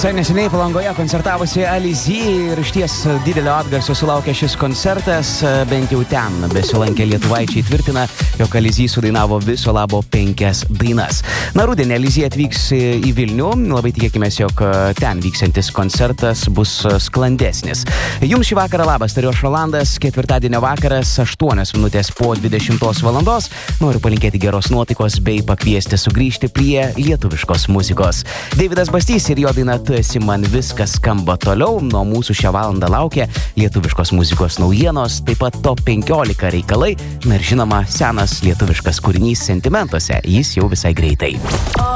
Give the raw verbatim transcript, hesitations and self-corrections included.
Visai neseniai Palangoje koncertavusi Alizzy ir išties didelio atgarsio sulaukė šis koncertas. Bent jau ten besilankę lietuvaičiai tvirtina, jog Alizzy sudainavo viso labo penkias dainas. Na, rudenį Alizzy atvyks į Vilnių. Labai tikėkime, jog ten vyksiantis koncertas bus sklandesnis. Jums šį vakarą labas, tariu aš Rolandas. Ketvirtadienio vakaras, aštuonios minutės po dvidešimtos valandos. Noriu palinkėti geros nuotaikos bei pakviesti sugrįžti prie lietuviškos muzikos. Deividas Bastys ir jo daina Tu esi man viskas skamba toliau. Nuo mūsų šią valandą laukia lietuviškos muzikos naujienos, taip pat top penkiolika reikalai. Na ir žinoma, senas lietuviškas kūrinys Sentimentuose. Jis jau visai greitai.